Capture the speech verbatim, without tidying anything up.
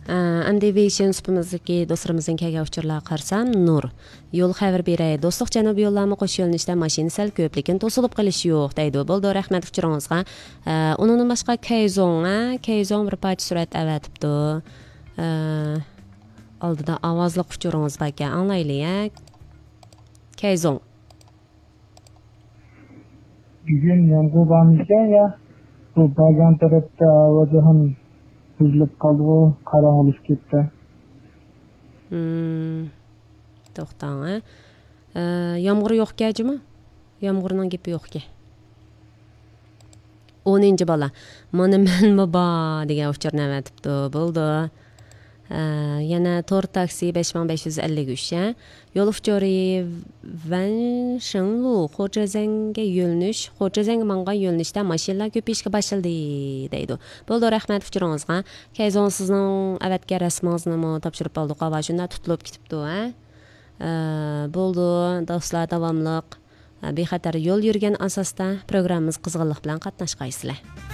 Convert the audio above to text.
Endi Vision supimizdagi do'stlarimizning kelgan uchurlarga qarasam, Nur. Yo'l xabar beray. Do'stlik janubiy yo'llarni qo'sh yo'nalishda mashina sal ko'p, lekin to'silib qilish yo'q deydi. Bo'ldi, rahmat uchuringizga. Undan boshqa Kayzong, Kayzong bir parcha surat avatibdi. Oldida ovozli uchuringiz bor ekan, anglaylik. Kayzong. Bugün yağmur varmışken ya, bu bagan tarafta havada ham buzilib qoldi, qarong'ilib ketdi. Hmm. To'xtang, ha. Yomg'ir yo'q-kajimi? Yomg'irning gapi yo'q-ki. o'ninchi bola. Mana menmi bor degan uchurni avatibdi. Bo'ldi. Yana to'rt taksi besh ming besh yuz ellik uch. Yo'l uchuri Vanshenglu Xo'jazanga yo'lnish, Xo'jazanga mangan yo'lnishda mashinalar ko'payishga boshladi deydi. Bo'ldi, rahmat uchuringizga. Kayzon sizning avatga rasmingizni topshirib oldik. Va shunda tutilib ketibdi, ha. Bo'ldi, do'stlar davomliq bexatar yo'l yurgan asosda programmamiz qizg'inlik bilan qatnashqaysizlar.